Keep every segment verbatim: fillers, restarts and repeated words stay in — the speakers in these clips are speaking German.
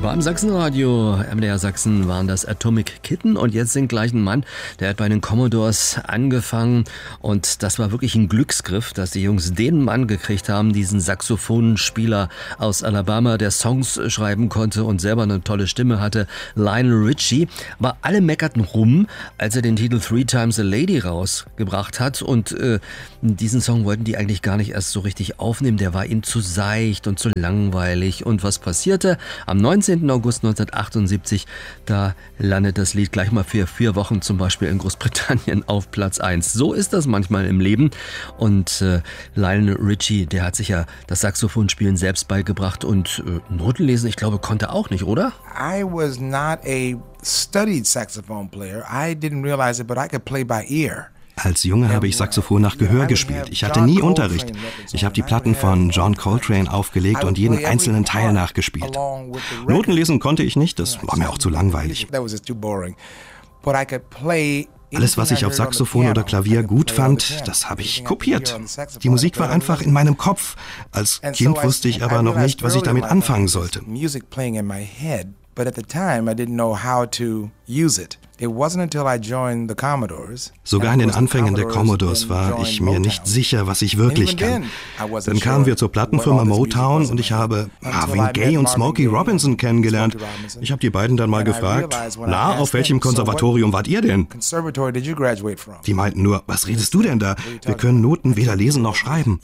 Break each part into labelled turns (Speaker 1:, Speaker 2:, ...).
Speaker 1: Beim Sachsenradio, M D R Sachsen, waren das Atomic Kitten und jetzt singt gleich ein Mann, der hat bei den Commodores angefangen und das war wirklich ein Glücksgriff, dass die Jungs den Mann gekriegt haben, diesen Saxophonspieler aus Alabama, der Songs schreiben konnte und selber eine tolle Stimme hatte, Lionel Richie. Aber alle meckerten rum, als er den Titel Three Times a Lady rausgebracht hat und äh, diesen Song wollten die eigentlich gar nicht erst so richtig aufnehmen, der war ihnen zu seicht und zu langweilig und was passierte? Am neunzehnten August neunzehnhundertachtundsiebzig, da landet das Lied gleich mal für vier Wochen zum Beispiel in Großbritannien auf Platz eins. So ist das manchmal im Leben. Und äh, Lionel Richie, der hat sich ja das Saxophonspielen selbst beigebracht und äh, Noten lesen, ich glaube, konnte auch nicht, oder?
Speaker 2: I was not a studied saxophone player. I didn't realize it, but I could play by ear.
Speaker 3: Als Junge habe ich Saxophon nach Gehör gespielt. Ich hatte nie Unterricht. Ich habe die Platten von John Coltrane aufgelegt und jeden einzelnen Teil nachgespielt. Noten lesen konnte ich nicht, das war mir auch zu langweilig. Alles, was ich auf Saxophon oder Klavier gut fand, das habe ich kopiert. Die Musik war einfach in meinem Kopf. Als Kind wusste ich aber noch nicht, was ich damit anfangen sollte.
Speaker 2: But at the time I didn't know how to use it. It wasn't until I joined the Commodores.
Speaker 3: Sogar in den Anfängen der Commodores war ich mir nicht sicher, was ich wirklich kann. Dann kamen wir zur Plattenfirma Motown und ich habe Marvin Gaye und Smokey Robinson kennengelernt. Ich habe die beiden dann mal gefragt, na, auf welchem Konservatorium wart ihr denn? Die meinten nur, was redest du denn da? Wir können Noten weder lesen noch schreiben.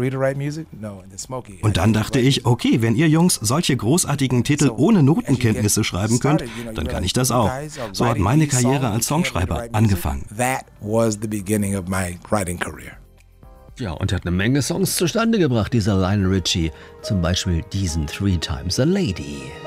Speaker 3: Und dann dachte ich, okay, wenn ihr Jungs solche großartigen Titel ohne Notenkenntnisse schreiben könnt, dann kann ich das auch. So hat meine Karriere als Songschreiber angefangen.
Speaker 1: Ja, und er hat eine Menge Songs zustande gebracht, dieser Lionel Richie. Zum Beispiel diesen Three Times a Lady.